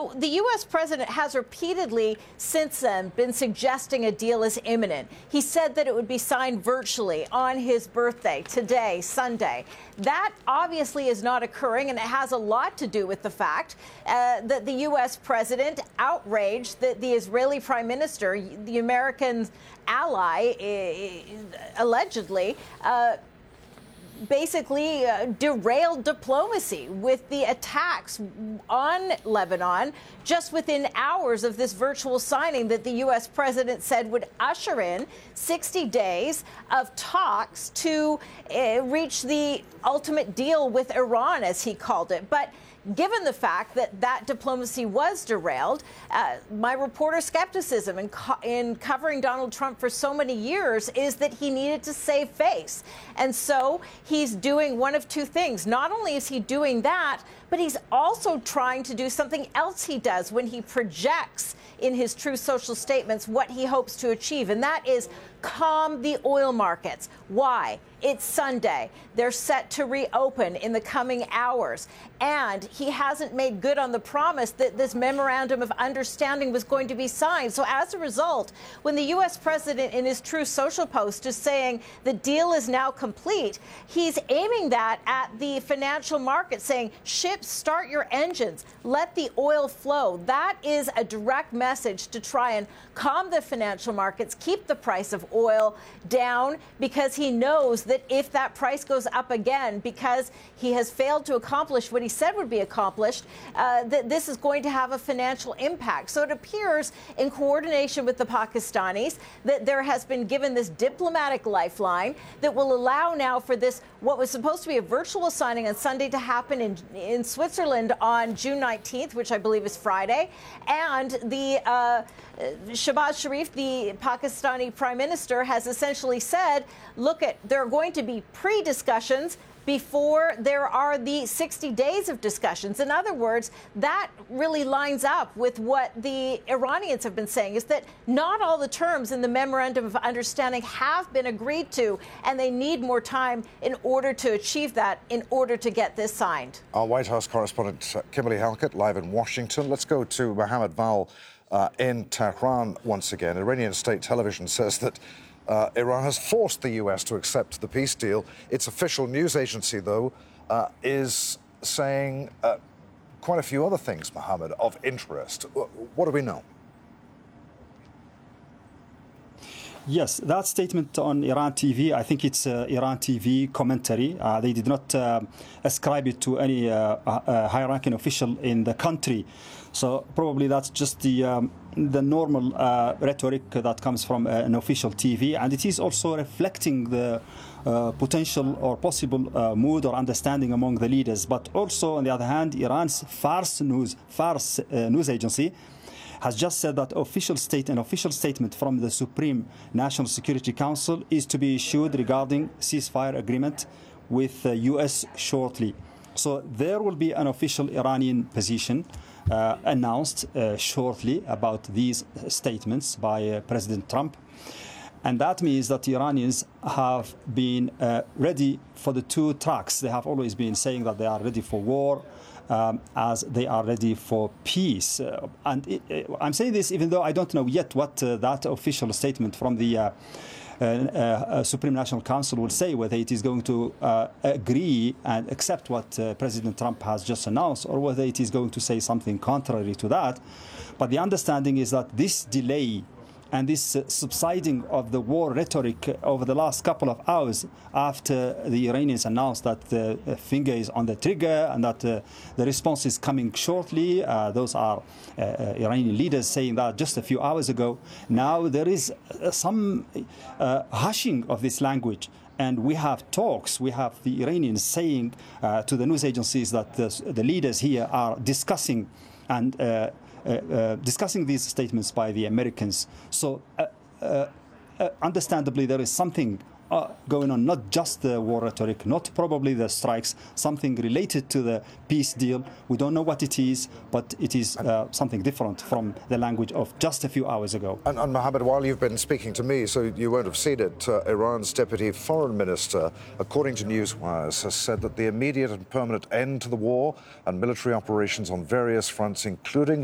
So the U.S. president has repeatedly since then been suggesting a deal is imminent. He said that it would be signed virtually on his birthday, today, Sunday. That obviously is not occurring, and it has a lot to do with the fact that the U.S. president outraged that the Israeli prime minister, the American ally, allegedly, basically derailed diplomacy with the attacks on Lebanon just within hours of this virtual signing that the U.S. president said would usher in 60 days of talks to reach the ultimate deal with Iran, as he called it. But given the fact that that diplomacy was derailed, my reporter skepticism in covering Donald Trump for so many years is that he needed to save face. And so he's doing one of two things. Not only is he doing that, but he's also trying to do something else he does when he projects in his Truth Social statements what he hopes to achieve, and that is calm the oil markets. Why? It's Sunday. They're set to reopen in the coming hours. And he hasn't made good on the promise that this memorandum of understanding was going to be signed. So as a result, when the U.S. president in his Truth Social post is saying the deal is now complete, he's aiming that at the financial market, saying, ships, start your engines, let the oil flow. That is a direct message to try and calm the financial markets, keep the price of oil down, because he knows that if that price goes up again, because he has failed to accomplish what he said would be accomplished, that this is going to have a financial impact. So it appears, in coordination with the Pakistanis, that there has been given this diplomatic lifeline that will allow now for this, what was supposed to be a virtual signing on Sunday, to happen in Switzerland on June 19th, which I believe is Friday. And the Shehbaz Sharif, the Pakistani prime minister, has essentially said, look, there are going to be pre-discussions before there are the 60 days of discussions. In other words, that really lines up with what the Iranians have been saying, is that not all the terms in the Memorandum of Understanding have been agreed to, and they need more time in order to achieve that, in order to get this signed. Our White House correspondent, Kimberly Halkett, live in Washington. Let's go to Mohammed Val in Tehran once again. Iranian state television says that Iran has forced the U.S. to accept the peace deal. Its official news agency, though, is saying quite a few other things, Mohammed, of interest. What do we know? Yes, that statement on Iran TV, I think it's Iran TV commentary. They did not ascribe it to any high-ranking official in the country. So probably that's just the normal rhetoric that comes from an official TV, and it is also reflecting the potential or possible mood or understanding among the leaders. But also, on the other hand, Iran's Fars news agency has just said that an official statement from the Supreme National Security Council is to be issued regarding ceasefire agreement with the U.S. shortly. So there will be an official Iranian position announced shortly about these statements by President Trump. And that means that the Iranians have been ready for the two tracks. They have always been saying that they are ready for war, as they are ready for peace. I'm saying this even though I don't know yet what that official statement from the Supreme National Council will say, whether it is going to agree and accept what President Trump has just announced, or whether it is going to say something contrary to that. But the understanding is that this delay and this subsiding of the war rhetoric over the last couple of hours after the Iranians announced that the finger is on the trigger and that the response is coming shortly. Those are Iranian leaders saying that just a few hours ago. Now there is some hushing of this language. And we have talks, we have the Iranians saying to the news agencies that the leaders here are discussing and discussing these statements by the Americans. So understandably, there is something going on, not just the war rhetoric, not probably the strikes, something related to the peace deal. We don't know what it is, but it is something different from the language of just a few hours ago. And Mohammed, while you've been speaking to me, so you won't have seen it, Iran's deputy foreign minister, according to Newswires, has said that the immediate and permanent end to the war and military operations on various fronts, including